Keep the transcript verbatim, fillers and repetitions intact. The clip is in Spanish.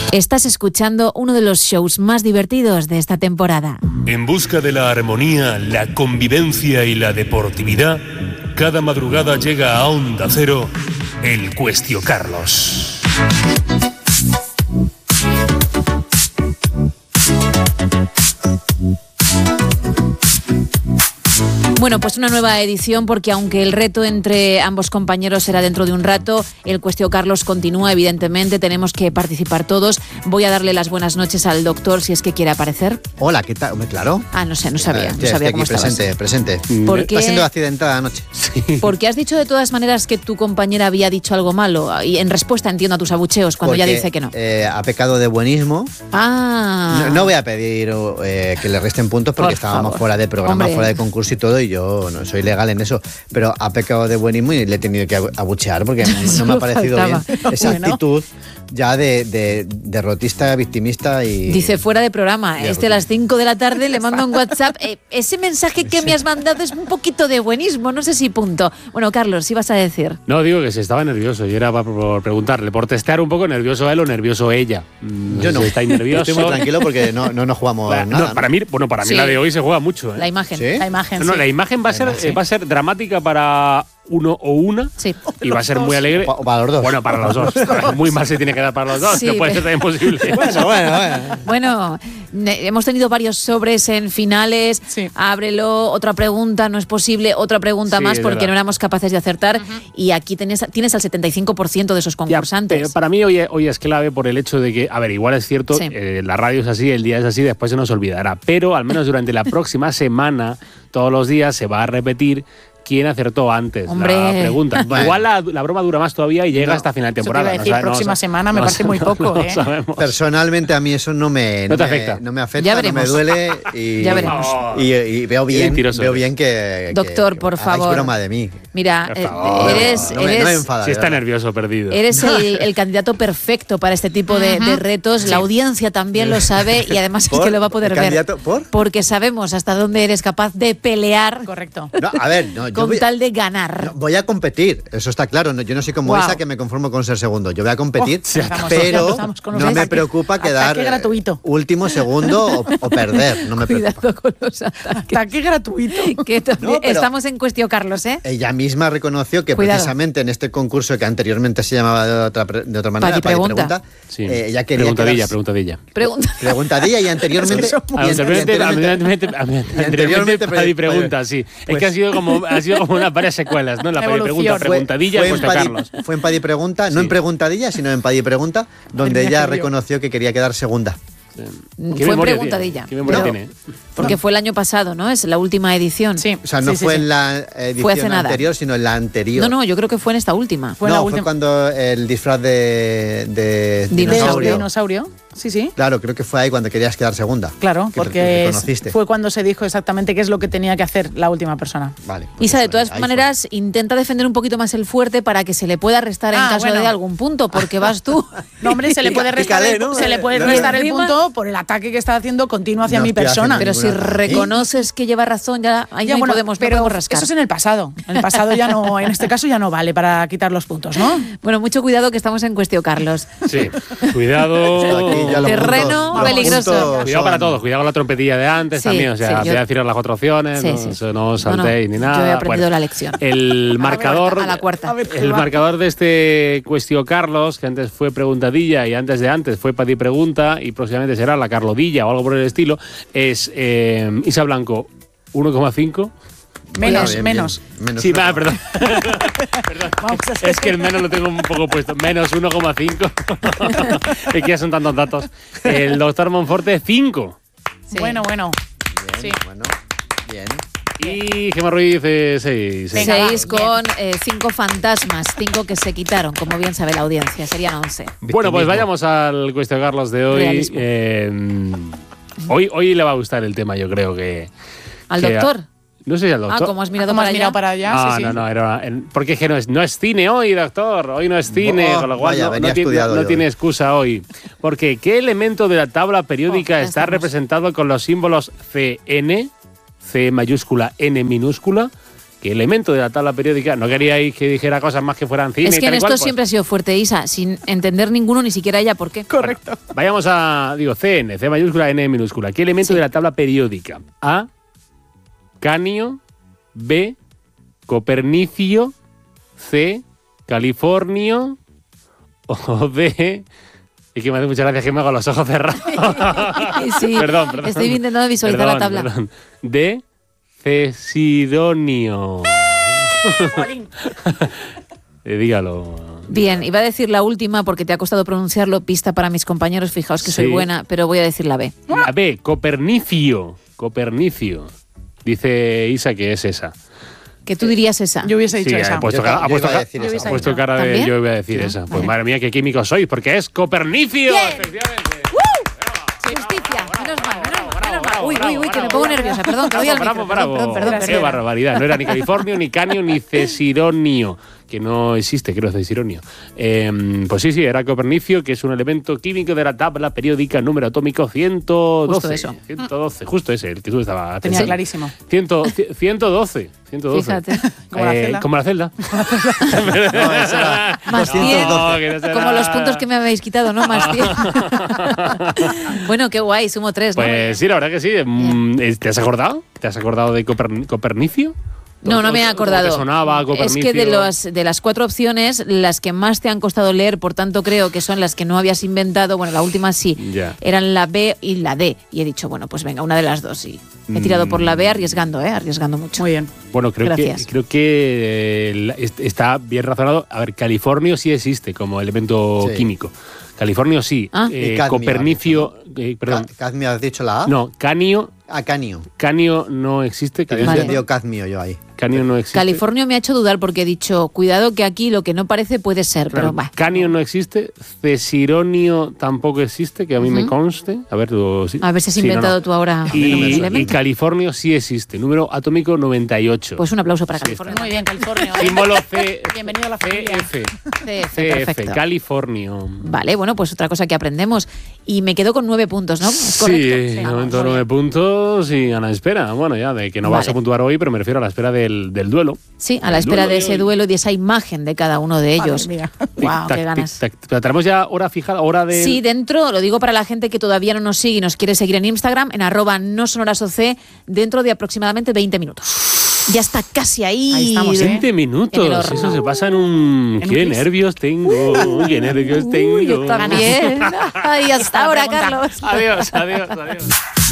Estás escuchando uno de los shows más divertidos de esta temporada. En busca de la armonía, la convivencia y la deportividad, cada madrugada llega a Onda Cero el Cuestio Carlos. Bueno, pues una nueva edición, porque aunque el reto entre ambos compañeros será dentro de un rato, el Cuestio Carlos continúa, evidentemente, tenemos que participar todos. Voy a darle las buenas noches al doctor, si es que quiere aparecer. Hola, ¿qué tal? Claro. Ah, no sé, no sabía, Ah, no sabía cómo aquí estabas. presente, presente. ¿Por Está qué? siendo accidentada anoche. Sí. Porque has dicho de todas maneras que tu compañera había dicho algo malo, y en respuesta entiendo a tus abucheos cuando Porque, ella dice que no. Eh, ha pecado de buenismo. Ah. No, no voy a pedir eh, que le resten puntos porque Por estábamos favor. fuera de programa, Hombre. fuera de concurso y todo, y yo no soy legal en eso, pero ha pecado de buenismo y le he tenido que abuchear porque no me ha parecido faltaba. bien esa Bueno. actitud ya de, de derrotista, victimista y... Dice fuera de programa, Ya, este a las cinco de la tarde le mando un WhatsApp. Eh, ese mensaje que me has mandado es un poquito de buenismo, no sé si punto. Bueno, Carlos, ¿sí vas a decir? No, digo que se estaba nervioso y era por preguntarle, por testear un poco nervioso él o nervioso ella. No Yo sé no. si estáis nervioso. Estoy muy tranquilo porque no, no nos jugamos La- nada. no, para mí, bueno, para mí Sí. la de hoy se juega mucho. ¿eh? La imagen. ¿Sí? La imagen, No, no, sí. la imagen va a ser, imagen. eh, va a ser dramática para uno o una Sí. y va a ser muy alegre. O para los dos. Bueno, para los dos. Muy mal se tiene que dar para los dos. Sí, no puede ser pero- tan imposible. Bueno, bueno, bueno. Bueno, ne- hemos tenido varios sobres en finales. Sí. Ábrelo, otra pregunta, no es posible, otra pregunta Sí, más es porque verdad. no éramos capaces de acertar. Y aquí tienes, tienes al setenta y cinco por ciento de esos Ya, concursantes. pero para mí hoy, hoy es clave por el hecho de que, a ver, igual es cierto, Sí. eh, la radio es así, el día es así, después se nos olvidará. Pero al menos durante la próxima semana, todos los días se va a repetir quién acertó antes Hombre. la pregunta. Bueno. Igual la, la broma dura más todavía y llega No. hasta final de Eso te iba temporada. a decir, sabe- próxima sa- semana me parece sa- muy poco, no ¿eh? sabemos. Personalmente a mí eso no me, No te me- afecta. no me afecta, Ya no me veremos. duele y, Ya veremos. y, y veo Qué bien, mentiroso veo eres. bien que, Doctor, que por hagáis favor. broma de mí. Mira, Por eh, favor. eres, no, me, no me eres, enfada. Si de está verdad. nervioso, perdido. eres el, el candidato perfecto para este tipo de, de retos. La audiencia también lo sabe y además es ¿Por? que lo va a poder ¿El ver. candidato? ¿Por? Porque sabemos hasta dónde eres capaz de pelear Correcto. No, a ver, no, yo con voy, tal de ganar. no, voy a competir, eso está claro. No, yo no soy como Guau. esa que me conformo con ser segundo. Yo voy a competir, Oh, empezamos, pero empezamos con los no me ataques. preocupa quedar Ataque gratuito. último, segundo o, o perder. No me preocupa. Cuidado con los ataques. Ataque gratuito. Que también- No, pero- estamos en cuestión, Carlos, ¿eh? Ella misma reconoció que Cuidado. precisamente en este concurso que anteriormente se llamaba de otra, pre- de otra manera, Padi Padi Pregunta. Sí. eh, ella quería preguntadilla, quedarse- preguntadilla. Pregunta. Preguntadilla y anteriormente. Eso y Ah, an- y Anteriormente, anteriormente- anteriormente, anteriormente, anteriormente Padi pre- pregunta, sí. es pues- que ha sido como, ha sido como unas varias secuelas, ¿no? La Padi Evolución. pregunta, Fue- preguntadilla, fue, en puesto Padi, Carlos. fue en Padi Pregunta, no Sí. en Preguntadilla, sino en Padi Pregunta, donde Tenía ella que yo. reconoció que quería quedar segunda. ¿Qué Fue memoria preguntadilla. tiene? ¿Qué memoria Pero- tiene? Porque fue el año pasado, ¿no? Es la última edición. Sí. O sea, no sí, sí, fue sí. en la edición Fue hace nada. anterior, sino en la anterior. No, no, yo creo que fue en esta última. Fue no, la fue última. cuando el disfraz de, de Dinosaurio. dinosaurio. Dinosaurio. Sí, sí. Claro, creo que fue ahí cuando querías quedar segunda. Claro, Que te- porque que es- conociste. fue cuando se dijo exactamente qué es lo que tenía que hacer la última persona. Vale. pues Isa, de eso, todas ahí fue. maneras, intenta defender un poquito más el fuerte para que se le pueda restar en Ah, caso bueno. de algún punto, porque vas tú. No, hombre, se le puede restar, Pícale, el, ¿no? se le puede No, restar el encima- punto por el ataque que está haciendo continuo hacia No mi estoy persona. haciendo Pero si ninguna- reconoces que lleva razón, ya ahí Ya, no bueno, podemos, no pero podemos rascar. eso es en el pasado. En el pasado ya no, en este caso ya no vale para quitar los puntos, ¿no? Bueno, mucho cuidado que estamos en cuestión, Carlos. Sí. Cuidado. Aquí ya los Terreno puntos- los peligroso. puntos Cuidado para son- todos, cuidado con la trompetilla de antes Sí, también, o sea, sí, voy yo- a deciros las cuatro opciones, Sí, no, sí. eso no os No, no, saltéis ni nada. yo he aprendido la lección. El marcador, a la cuarta. A ver, el va. marcador de este Cuestio Carlos, que antes fue preguntadilla y antes de antes fue Padi Pregunta y próximamente será la Carlodilla o algo por el estilo, es eh, Isa Blanco uno coma cinco. Menos, Bien, bien, menos. bien. Menos Sí, una va, cosa. perdón. Perdón. Vamos a hacer- Es que el menos lo tengo un poco puesto. Menos uno coma cinco. Es que ya son tantos datos. El doctor Monforte, cinco. Sí. Bueno, bueno. Bien, Sí. bueno, bien. Y Gemma Ruiz, eh, seis. Venga, Seis va, con eh, cinco fantasmas, cinco que se quitaron, como bien sabe la audiencia, serían once. Bueno, pues Victimismo. vayamos al Cuestio Carlos de hoy. Realismo. Eh, hoy. Hoy le va a gustar el tema, yo creo que. ¿Al que- doctor? No sé si al doctor. Ah, como has mirado ¿Cómo para has allá. mirado para allá? No, Sí, sí. no, no, era, en- porque es que no es, no es cine hoy, doctor. Hoy no es cine, Oh, con lo cual vaya, no, venía no tiene, estudiado no yo tiene hoy. excusa hoy. Porque ¿qué elemento de la tabla periódica Oh, ya está estamos. representado con los símbolos C N, C mayúscula, N minúscula, ¿Qué elemento de la tabla periódica? No queríais que dijera cosas más que fueran cine Es y que tal en y esto cual, pues- siempre ha sido fuerte, Isa, sin entender ninguno, ni siquiera ella por qué. Correcto. Bueno, vayamos a, digo, C N, C mayúscula, N minúscula. ¿Qué elemento Sí. de la tabla periódica? A, Canio, B, Copernicio, C, Californio o D... Y que me hace muchas gracias que me hago los ojos cerrados. Sí, perdón, perdón. estoy intentando visualizar Perdón, la tabla. perdón. D, Cesidonio. Eh, dígalo. Bien, iba a decir la última porque te ha costado pronunciarlo, pista para mis compañeros, fijaos que soy Sí. buena, pero voy a decir la B. La B, Copernicio. Copernicio. Dice Isa que es esa. Que tú dirías esa. Yo hubiese dicho Sí, esa. ha puesto Yo cara, ta- ha yo puesto iba a ca- decir Yo esa. hubiese ha puesto dicho. cara de ¿También? yo voy a decir Ah, esa. Pues vale. madre mía, qué químicos sois, porque es Copernicio. Bien. Efectivamente. Justicia, menos mal, menos mal, menos mal. bravo, Uy, bravo, uy, uy, que me bravo. pongo nerviosa, perdón, que doy al Bravo, micro. bravo, Perdón, perdón, Qué perdón. barbaridad. No era ni Californio, ni Canio, ni Cesidonio, que no existe, creo, Cesidonio. Eh, pues sí, sí, era Copernicio, que es un elemento químico de la tabla periódica número atómico ciento doce. Justo eso. ciento doce, justo ese, el que tú estabas Tenía pensando. clarísimo. cien, ciento doce. ciento doce. Fíjate. Como la Eh, celda. Como la celda. No, eso era Más doscientos cien. doce. No, que no será- Como los puntos que me habéis quitado, ¿no? Más cien. Bueno, qué guay, sumo tres, ¿no? Pues sí, la verdad que sí. Mm, ¿Te has acordado? ¿Te has acordado de Coperni- Copernicio? No, no me he ¿Cómo acordado. te sonaba Es Copernicio? que de, los, de las cuatro opciones, las que más te han costado leer, por tanto creo que son las que no habías inventado, bueno, la última sí, Ya. eran la B y la D. Y he dicho, bueno, pues venga, una de las dos. Y he tirado por la B arriesgando, ¿eh? Arriesgando mucho. Muy bien. Bueno, creo que, Gracias. creo que eh, la- est- está bien razonado. A ver, Californio sí existe como elemento Sí. químico. Californio sí. Ah. Eh, Y cadmio, Copernicio, eh, perdón. Ca- Cadmio, ¿has dicho la A? No, Canio, Ah, canio. Canio no existe. Que que había Vale. entendido cadmio yo ahí. Canio no existe. California me ha hecho dudar porque he dicho, cuidado que aquí lo que no parece puede ser, Claro, pero va. Canio no existe, Cesironio tampoco existe, que a mí me conste. A ver, tú, sí. A ver si has Sí, no, inventado no. tú ahora Y, el y elemento. Californio sí existe, número atómico noventa y ocho. Pues un aplauso para Sí, California. Muy bien, California. Símbolo C. Bienvenido a la familia. C F. C F, C F, perfecto. Californio. Vale, bueno, pues otra cosa que aprendemos. Y me quedo con nueve puntos, ¿no? ¿Es Sí, correcto? de vamos, momento muy nueve bien. puntos y a la espera. Bueno, ya de que no vas Vale. a puntuar hoy, pero me refiero a la espera del, del duelo. Sí, a la El espera duelo de de ese hoy. duelo y de esa imagen de cada uno de Madre ellos. mía. Wow, Tic-tac, qué ganas. tic-tac. Pero tenemos ya hora fijada, hora de. Sí, dentro, lo digo para la gente que todavía no nos sigue y nos quiere seguir en Instagram, en arroba no sonorasoc, dentro de aproximadamente veinte minutos. Ya está casi ahí. Ahí estamos, ¿eh? veinte En el minutos, horno. eso se pasa en un... En un ¡Qué plis. nervios tengo! ¡Qué nervios tengo! Uy, yo también. Ay, hasta ahora, pregunta. Carlos. Adiós, adiós, adiós.